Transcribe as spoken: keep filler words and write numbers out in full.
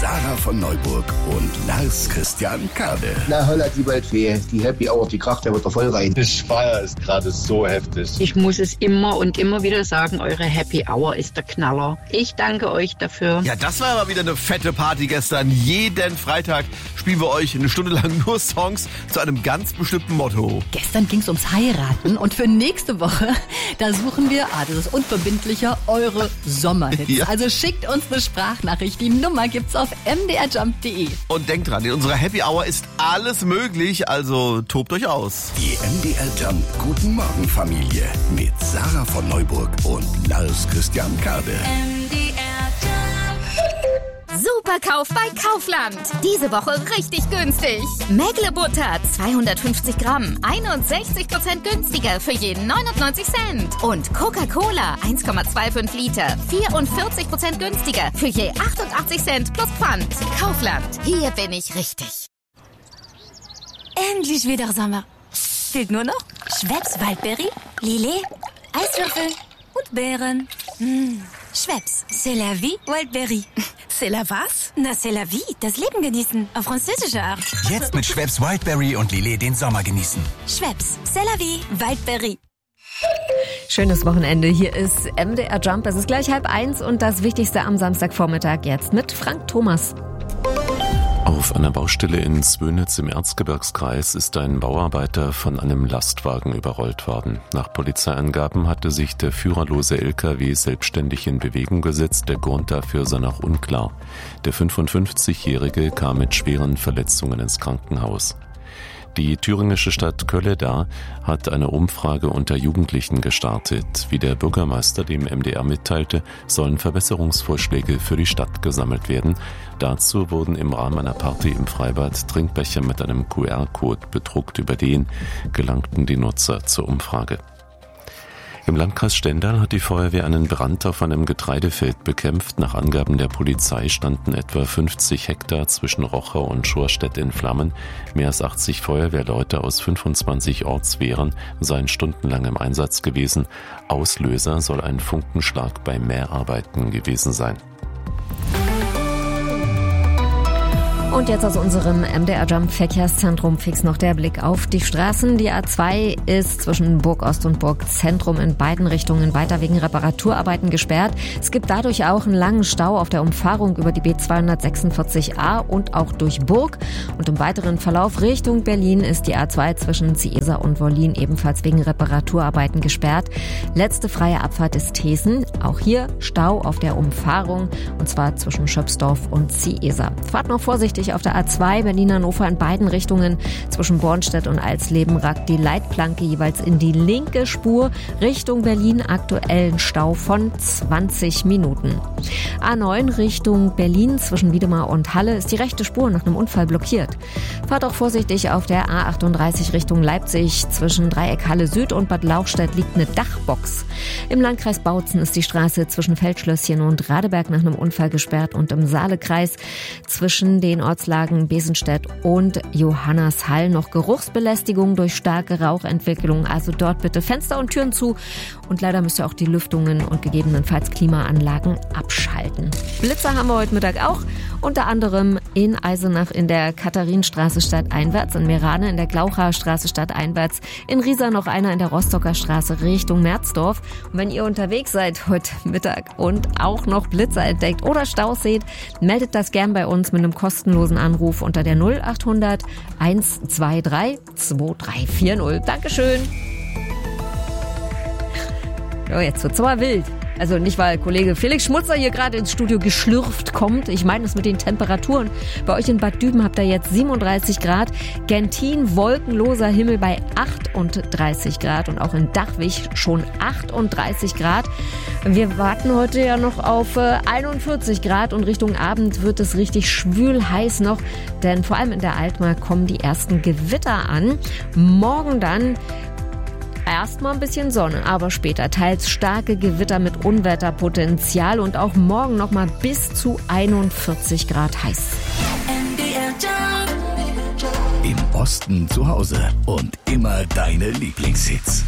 Sarah von Neuburg und Lars Christian Kade. Na, holla die Waldfee, die Happy Hour, die kracht ja wieder voll rein. Das Feuer ist gerade so heftig. Ich muss es immer und immer wieder sagen, eure Happy Hour ist der Knaller. Ich danke euch dafür. Ja, das war aber wieder eine fette Party gestern. Jeden Freitag spielen wir euch eine Stunde lang nur Songs zu einem ganz bestimmten Motto. Gestern ging es ums Heiraten und für nächste Woche, da suchen wir, ah, das ist unverbindlicher, eure Sommerhits. Ja. Also schickt uns eine Sprachnachricht. Die Nummer gibt's auf m d r jump punkt d e. Und denkt dran, in unserer Happy Hour ist alles möglich, also tobt euch aus. Die M D R Jump Guten Morgen Familie mit Sarah von Neuburg und Lars Christian Kade. M D R Jump. Superkauf bei Kaufland. Diese Woche richtig günstig. Mägle-Butter zweihundertfünfzig Gramm, einundsechzig Prozent günstiger für jeden neunundneunzig Cent. Und Coca-Cola eins Komma fünfundzwanzig Liter, vierundvierzig Prozent günstiger für je achtundachtzig Cent plus Pfand. Kaufland, hier bin ich richtig. Endlich wieder Sommer. Fehlt nur noch Schweppes Waldbeere, Lillet, Eiswürfel und Beeren. Mmh. Schweppes, c'est la vie, Waldbeere. C'est la was? Na, c'est la vie, das Leben genießen, auf französische Art. Jetzt mit Schweppes Wildberry und Lillet den Sommer genießen. Schweppes, c'est la vie, Waldbeere. Schönes Wochenende, hier ist M D R Jump. Es ist gleich halb eins und das Wichtigste am Samstagvormittag jetzt mit Frank Thomas. Auf einer Baustelle in Zwönitz im Erzgebirgskreis ist ein Bauarbeiter von einem Lastwagen überrollt worden. Nach Polizeiangaben hatte sich der führerlose L K W selbstständig in Bewegung gesetzt. Der Grund dafür sei noch unklar. Der fünfundfünfzigjährige kam mit schweren Verletzungen ins Krankenhaus. Die thüringische Stadt Kölleda hat eine Umfrage unter Jugendlichen gestartet. Wie der Bürgermeister dem M D R mitteilte, sollen Verbesserungsvorschläge für die Stadt gesammelt werden. Dazu wurden im Rahmen einer Party im Freibad Trinkbecher mit einem Q R-Code bedruckt. Über den gelangten die Nutzer zur Umfrage. Im Landkreis Stendal hat die Feuerwehr einen Brand auf einem Getreidefeld bekämpft. Nach Angaben der Polizei standen etwa fünfzig Hektar zwischen Rochau und Schorstedt in Flammen. Mehr als achtzig Feuerwehrleute aus fünfundzwanzig Ortswehren seien stundenlang im Einsatz gewesen. Auslöser soll ein Funkenschlag bei Mäharbeiten gewesen sein. Und jetzt aus unserem M D R Jump Verkehrszentrum fix noch der Blick auf die Straßen. Die A zwei ist zwischen Burg Ost und Burg Zentrum in beiden Richtungen weiter wegen Reparaturarbeiten gesperrt. Es gibt dadurch auch einen langen Stau auf der Umfahrung über die B zweihundertsechsundvierzig A und auch durch Burg. Und im weiteren Verlauf Richtung Berlin ist die A zwei zwischen Ziesa und Wollin ebenfalls wegen Reparaturarbeiten gesperrt. Letzte freie Abfahrt ist Thesen. Auch hier Stau auf der Umfahrung und zwar zwischen Schöpsdorf und Ziesa. Fahrt noch vorsichtig auf der A zwei Berlin-Hannover in beiden Richtungen. Zwischen Bornstedt und Alsleben ragt die Leitplanke jeweils in die linke Spur. Richtung Berlin aktuellen Stau von zwanzig Minuten. A neun Richtung Berlin zwischen Wiedemar und Halle ist die rechte Spur nach einem Unfall blockiert. Fahrt auch vorsichtig auf der A achtunddreißig Richtung Leipzig. Zwischen Dreieck Halle Süd und Bad Lauchstädt liegt eine Dachbox. Im Landkreis Bautzen ist die Straße zwischen Feldschlösschen und Radeberg nach einem Unfall gesperrt und im Saalekreis zwischen den Ortslagen Besenstedt und Johannashall noch Geruchsbelästigung durch starke Rauchentwicklung. Also dort bitte Fenster und Türen zu und leider müsst ihr auch die Lüftungen und gegebenenfalls Klimaanlagen abschalten. Blitzer haben wir heute Mittag auch, unter anderem in Eisenach in der Katharinenstraße stadteinwärts, in Merane in der Glaucher Straße stadteinwärts, in Riesa noch einer in der Rostocker Straße Richtung Merzdorf. Und wenn ihr unterwegs seid heute Mittag und auch noch Blitzer entdeckt oder Staus seht, meldet das gern bei uns mit einem kostenlosen Anruf unter der null achthundert hundertzweiundzwanzig zweiunddreißig vierzig. Dankeschön. Ja, jetzt wird's aber wild. Also nicht, weil Kollege Felix Schmutzer hier gerade ins Studio geschlürft kommt. Ich meine es mit den Temperaturen. Bei euch in Bad Düben habt ihr jetzt siebenunddreißig Grad. Gentin, wolkenloser Himmel bei achtunddreißig Grad. Und auch in Dachwig schon achtunddreißig Grad. Wir warten heute ja noch auf einundvierzig Grad. Und Richtung Abend wird es richtig schwül heiß noch. Denn vor allem in der Altmark kommen die ersten Gewitter an. Morgen dann erstmal ein bisschen Sonne, aber später teils starke Gewitter mit Unwetterpotenzial und auch morgen nochmal bis zu einundvierzig Grad heiß. Im Osten zu Hause und immer deine Lieblingshits.